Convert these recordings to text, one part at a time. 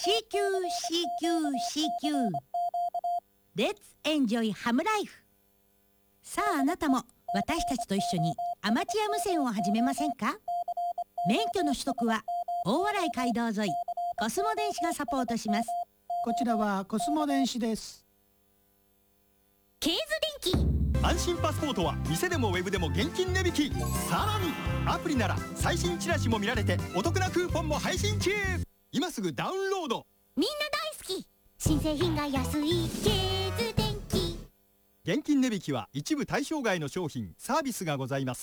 CQCQCQ レッツエンジョイハムライフ。さああなたも私たちと一緒にアマチュア無線を始めませんか？免許の取得は大洗街道沿いコスモ電子がサポートします。 こちらはコスモ電子です。 ケーズ電気、 安心パスポートは店でもウェブでも現金値引き。さらにアプリなら最新チラシも見られてお得なクーポンも配信中。今すぐダウンロード。 みんな大好き、新製品が安いケーズ電気。 現金値引きは一部対象外の商品サービスがございます。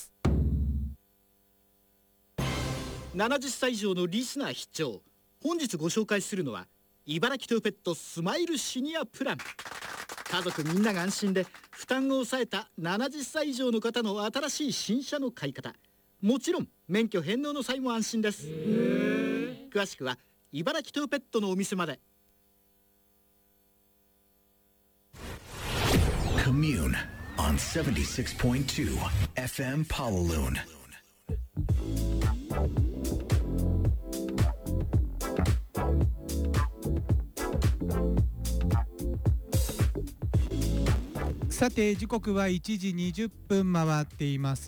70歳以上のリスナー必聴。本日ご紹介するのは茨城トヨペットスマイルシニアプラン。家族みんなが安心で負担を抑えた70歳以上の方の新しい新車の買い方。もちろん免許返納の際も安心です。詳しくは茨城トヨペットのお店まで。 Commune on 76.2 FM Pawaloon。 さて時刻は1時20分回っています。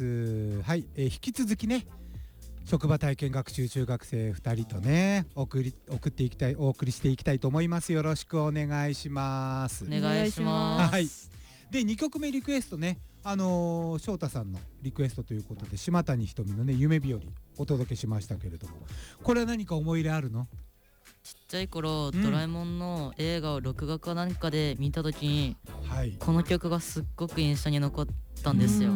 はい、引き続きね職場体験学習中学生2人とねお送りしていきたいと思います。よろしくお願いします。 お願いします。 はい。で2曲目リクエストね翔太さんのリクエストということで島谷ひとみのね夢日和お届けしましたけれども、これは何か思い入れあるの？ ちっちゃい頃、ドラえもんの映画を録画かなんかで見たときに、この曲がすっごく印象に残ったんですよ。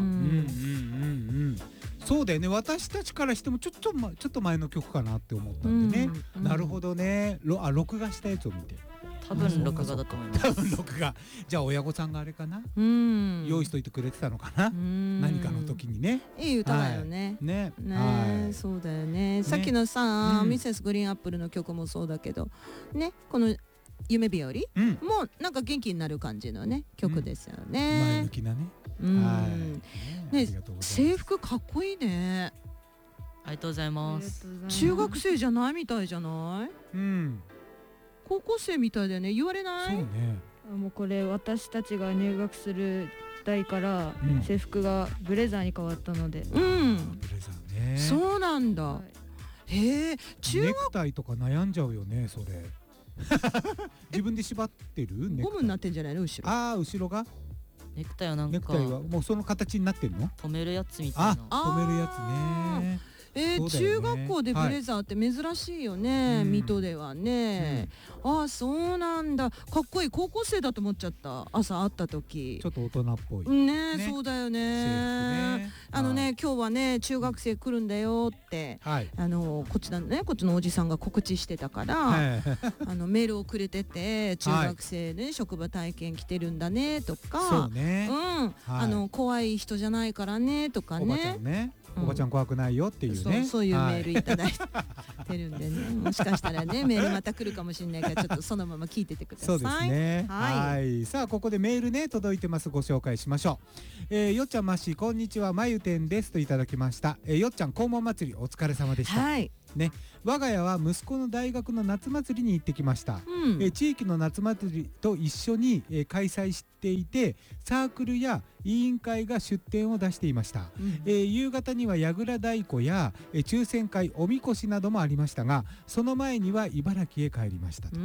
そうだよね。私たちからしてもちょっと前の曲かなって思ったんでね。なるほどね。録画したやつを見て。 多分録画だと思います。 多分録画。じゃあ親御さんがあれかな。用意しといてくれてたのかな。何かの時にね。 いい歌だよね。 ね。 そうだよね。さっきのさ、ミセスグリーンアップルの曲もそうだけど、ね、この夢日和もなんか元気になる感じのね曲ですよね。 前向きなね。 ね、制服かっこいいね。 ありがとうございます。 中学生じゃないみたいじゃない？高校生みたいだよね。言われない？ そうね。 もうこれ私たちが入学する代から制服がブレザーに変わったので。 ブレザーね。 そうなんだ。へえ。 ネクタイとか悩んじゃうよねそれ。自分で縛ってる？ ゴムになってんじゃないの後ろ？ 後ろが？ ネクタイはなんか。 ネクタイはもうその形になってるの？ 止めるやつみたいな。 止めるやつね。 中学校でブレザーって珍しいよね、水戸ではね。そうなんだ。かっこいい。高校生だと思っちゃった。朝会った時ちょっと大人っぽいね。そうだよね。今日はね中学生来るんだよって、こっちのおじさんが告知してたから、メールをくれてて、中学生ね職場体験来てるんだねとか、怖い人じゃないからねとかね。 おばちゃん怖くないよっていうね。 そういうメールいただいてるんでね、もしかしたらねメールまた来るかもしれないからちょっとそのまま聞いててください。 そうですね。はい。さあここでメールね届いてます。ご紹介しましょう。よっちゃんましこんにちはまゆてんですといただきました。よっちゃん黄門祭りお疲れ様でした。ね、我が家は息子の大学の夏祭りに行ってきました。地域の夏祭りと一緒に、開催していてサークルや委員会が出店を出していました。夕方には櫓太鼓や、抽選会おみこしなどもありましたが、その前には茨城へ帰りましたと。